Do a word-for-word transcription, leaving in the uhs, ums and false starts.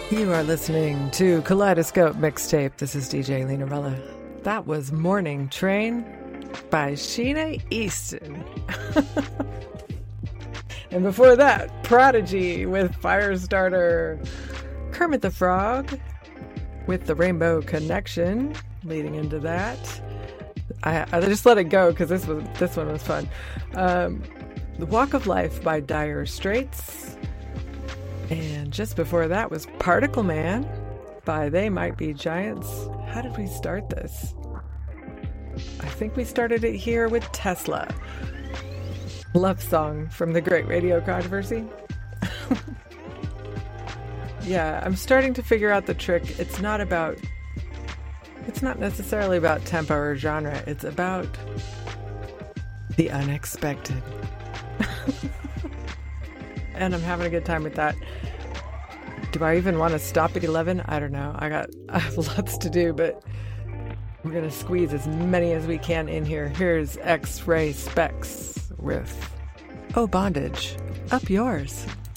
You are listening to Kaleidoscope Mixtape. This is D J Lena. That was Morning Train by Sheena Easton. And before that, Prodigy with Firestarter. Kermit the Frog with the Rainbow Connection leading into that. I, I just let it go because this was this one was fun. Um, the Walk of Life by Dire Straits. And just before that was Particle Man by They Might Be Giants. How did we start this? I think we started it here with Tesla. Love song from the Great Radio Controversy. Yeah, I'm starting to figure out the trick. It's not about, it's not necessarily about tempo or genre. It's about the unexpected. And I'm having a good time with that. Do I even want to stop at eleven? I don't know. I got I have lots to do, but we're going to squeeze as many as we can in here. Here's X-Ray Specs with Oh Bondage, Up Yours.